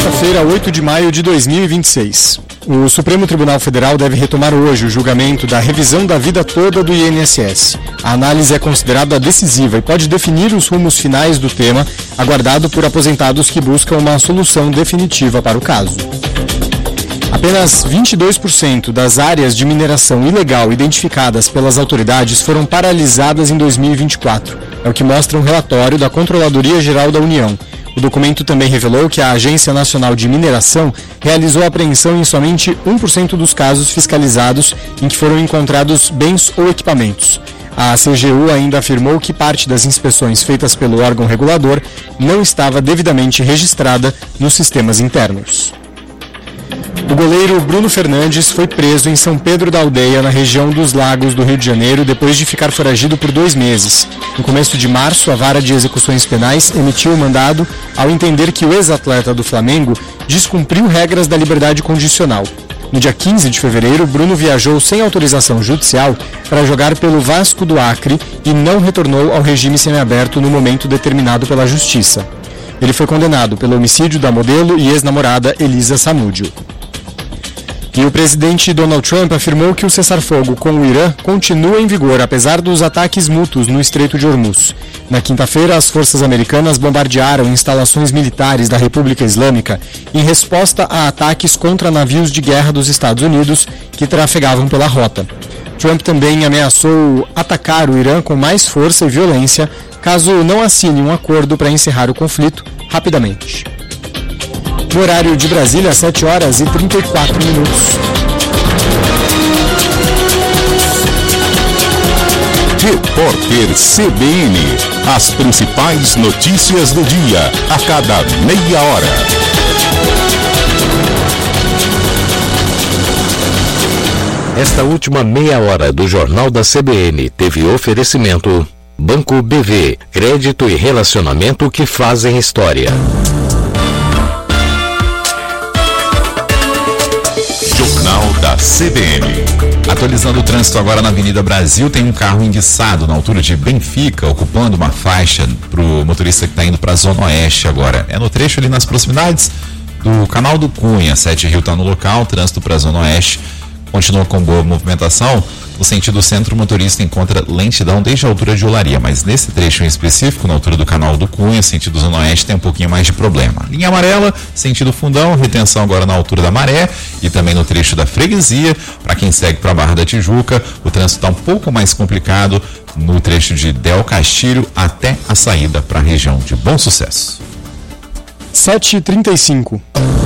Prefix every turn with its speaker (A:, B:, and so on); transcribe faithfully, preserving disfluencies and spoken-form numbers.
A: Sexta-feira, oito de maio de dois mil e vinte e seis. O Supremo Tribunal Federal deve retomar hoje o julgamento da revisão da vida toda do I N S S. A análise é considerada decisiva e pode definir os rumos finais do tema, aguardado por aposentados que buscam uma solução definitiva para o caso. Apenas vinte e dois por cento das áreas de mineração ilegal identificadas pelas autoridades foram paralisadas em dois mil e vinte e quatro. É o que mostra um relatório da Controladoria Geral da União. O documento também revelou que a Agência Nacional de Mineração realizou apreensão em somente um por cento dos casos fiscalizados em que foram encontrados bens ou equipamentos. A C G U ainda afirmou que parte das inspeções feitas pelo órgão regulador não estava devidamente registrada nos sistemas internos. O goleiro Bruno Fernandes foi preso em São Pedro da Aldeia, na região dos Lagos do Rio de Janeiro, depois de ficar foragido por dois meses. No começo de março, a Vara de Execuções Penais emitiu o mandado ao entender que o ex-atleta do Flamengo descumpriu regras da liberdade condicional. No dia quinze de fevereiro, Bruno viajou sem autorização judicial para jogar pelo Vasco do Acre e não retornou ao regime semiaberto no momento determinado pela Justiça. Ele foi condenado pelo homicídio da modelo e ex-namorada Elisa Samúdio. E o presidente Donald Trump afirmou que o cessar-fogo com o Irã continua em vigor, apesar dos ataques mútuos no Estreito de Hormuz. Na quinta-feira, as forças americanas bombardearam instalações militares da República Islâmica em resposta a ataques contra navios de guerra dos Estados Unidos que trafegavam pela rota. Trump também ameaçou atacar o Irã com mais força e violência caso não assine um acordo para encerrar o conflito rapidamente. No horário de Brasília, sete horas e trinta e quatro minutos.
B: Repórter C B N. As principais notícias do dia, a cada meia hora.
C: Esta última meia hora do Jornal da C B N teve oferecimento Banco B V, crédito e relacionamento que fazem história.
B: Jornal da C B N.
D: Atualizando o trânsito agora na Avenida Brasil, tem um carro enguiçado na altura de Benfica, ocupando uma faixa para o motorista que está indo para a Zona Oeste agora. É no trecho ali nas proximidades do Canal do Cunha. Sete Rio está no local, trânsito para a Zona Oeste continua com boa movimentação. No sentido centro, o motorista encontra lentidão desde a altura de Olaria, mas nesse trecho em específico, na altura do Canal do Cunha, sentido Zona Oeste, tem um pouquinho mais de problema. Linha amarela, sentido Fundão, retenção agora na altura da Maré e também no trecho da Freguesia. Para quem segue para a Barra da Tijuca, o trânsito está um pouco mais complicado no trecho de Del Castilho até a saída para a região de Bom Sucesso.
A: sete e trinta e cinco.